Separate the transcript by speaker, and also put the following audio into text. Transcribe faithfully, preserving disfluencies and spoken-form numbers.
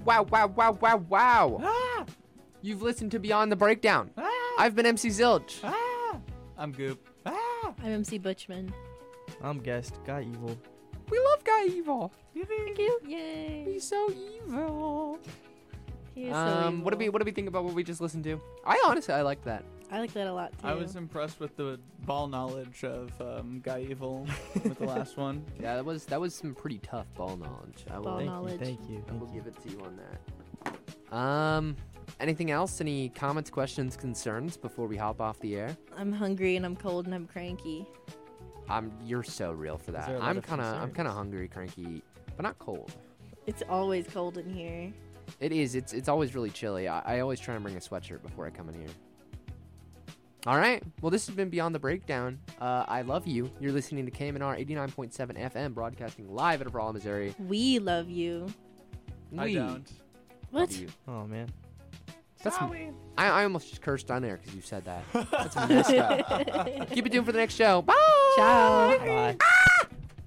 Speaker 1: wow, wow, wow, wow, wow.
Speaker 2: Ah!
Speaker 1: You've listened to Beyond the Breakdown.
Speaker 2: Ah!
Speaker 1: I've been M C Zilch.
Speaker 2: Ah! I'm Goop. Ah!
Speaker 3: I'm M C Butchman.
Speaker 4: I'm Guest. Guy Evil.
Speaker 1: We love Guy Evil.
Speaker 3: Thank you. Yay.
Speaker 1: He's so evil.
Speaker 3: He is so
Speaker 1: Um, what do we
Speaker 3: evil.
Speaker 1: what do we think about what we just listened to? I honestly I liked that.
Speaker 3: I like that a lot too.
Speaker 2: I was impressed with the ball knowledge of um, Guy Evil with the last one.
Speaker 1: Yeah, that was that was some pretty tough ball knowledge. I will,
Speaker 3: Ball
Speaker 4: Thank
Speaker 3: knowledge.
Speaker 4: you. Thank you.
Speaker 1: I will
Speaker 4: Thank you.
Speaker 1: give it to you on that. Um, anything else? Any comments, questions, concerns before we hop off the air?
Speaker 3: I'm hungry and I'm cold and I'm cranky.
Speaker 1: Um, you're so real for that.
Speaker 4: there a lot
Speaker 1: I'm
Speaker 4: of
Speaker 1: kind of I'm
Speaker 4: concerns?
Speaker 1: kind of hungry, cranky, but not cold.
Speaker 3: It's always cold in here.
Speaker 1: It is. It's it's always really chilly. I, I always try and bring a sweatshirt before I come in here. All right. Well, this has been Beyond the Breakdown. Uh, I love you. You're listening to K M N R eighty-nine point seven F M, broadcasting live out of Rolla, Missouri.
Speaker 3: We love you.
Speaker 2: I
Speaker 1: We
Speaker 2: don't.
Speaker 1: love
Speaker 3: What?
Speaker 1: you.
Speaker 4: Oh man.
Speaker 1: That's
Speaker 2: Sorry.
Speaker 1: I, I almost just cursed on there because you said that. That's messed up. Keep it tuned for the next show. Bye.
Speaker 3: Ciao.
Speaker 4: Bye.